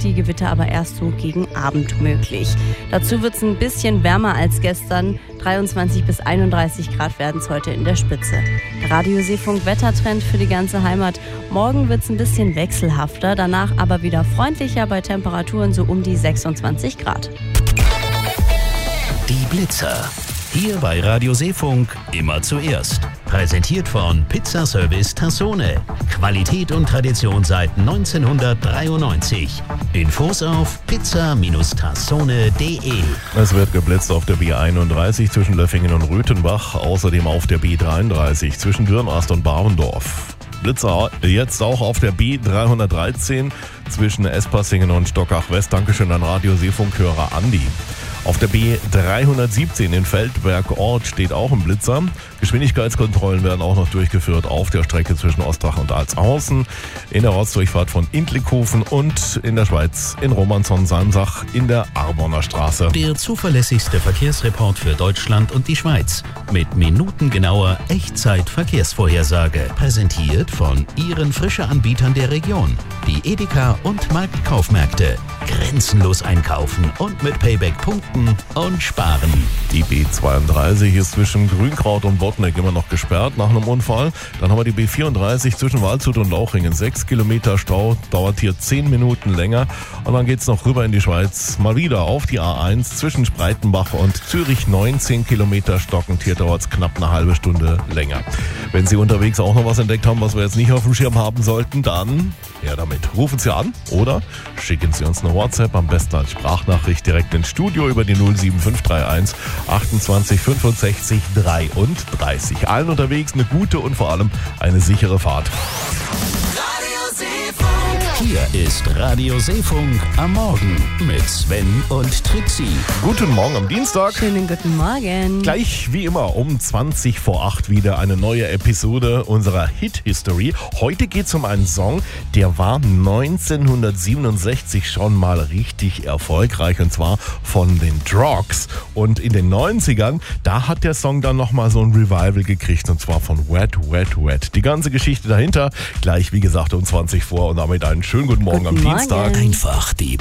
die Gewitter aber erst so gegen Abend möglich. Dazu wird es ein bisschen wärmer als gestern. 23 bis 31 Grad werden es heute in der Spitze. Der Radio Seefunk Wettertrend für die ganze Heimat. Morgen wird es ein bisschen wechselhafter, danach aber wieder freundlicher bei Temperaturen so um die 26 Grad. Die Blitzer. Hier bei Radio Seefunk immer zuerst. Präsentiert von Pizzaservice Tassone. Qualität und Tradition seit 1993. Infos auf pizza-tassone.de. Es wird geblitzt auf der B31 zwischen Löffingen und Röthenbach, außerdem auf der B33 zwischen Dürnrast und Barendorf. Blitzer jetzt auch auf der B313 zwischen Espassingen und Stockach West. Dankeschön an Radio Seefunk-Hörer Andi. Auf der B317 in Feldberg-Ort steht auch ein Blitzer. Geschwindigkeitskontrollen werden auch noch durchgeführt auf der Strecke zwischen Ostrach und Altshausen, in der Ortsdurchfahrt von Intlikhofen und in der Schweiz in Romanshorn-Salmsach in der Arbonner Straße. Der zuverlässigste Verkehrsreport für Deutschland und die Schweiz mit minutengenauer Echtzeit-Verkehrsvorhersage. Präsentiert von Ihren Frische-Anbietern der Region. Die Edeka und Marktkaufmärkte. Grenzenlos einkaufen und mit Payback punkten und sparen. Die B32 ist zwischen Grünkraut und Bottneck immer noch gesperrt nach einem Unfall. Dann haben wir die B34 zwischen Waldshut und Lauchringen. 6 Kilometer Stau, dauert hier 10 Minuten länger. Und dann geht's noch rüber in die Schweiz. Mal wieder auf die A1 zwischen Spreitenbach und Zürich. 19 Kilometer stockend. Hier dauert's knapp eine halbe Stunde länger. Wenn Sie unterwegs auch noch was entdeckt haben, was wir jetzt nicht auf dem Schirm haben sollten, dann her damit. Rufen Sie an oder schicken Sie uns eine WhatsApp, am besten als Sprachnachricht direkt ins Studio über die 07531 28 65 33. Allen unterwegs eine gute und vor allem eine sichere Fahrt. Hier ist Radio Seefunk am Morgen mit Sven und Trixie. Guten Morgen am Dienstag. Schönen guten Morgen. Gleich wie immer um 20 vor 8 wieder eine neue Episode unserer Hit-History. Heute geht es um einen Song, der war 1967 schon mal richtig erfolgreich, und zwar von den Drogs. Und in den 90ern, da hat der Song dann nochmal so ein Revival gekriegt, und zwar von Wet, Wet, Wet. Die ganze Geschichte dahinter, gleich wie gesagt um 20 vor, und damit einen schönen guten Morgen am Dienstag. Einfach die